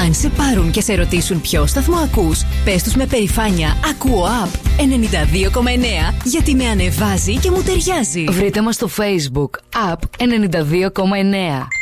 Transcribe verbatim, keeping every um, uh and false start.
Αν σε πάρουν και σε ρωτήσουν ποιο σταθμό ακούς, πες τους με περηφάνεια «Ακούω App ενενήντα δύο κόμμα εννέα» γιατί με ανεβάζει και μου ταιριάζει. Βρείτε μας στο Facebook App ενενήντα δύο κόμμα εννέα.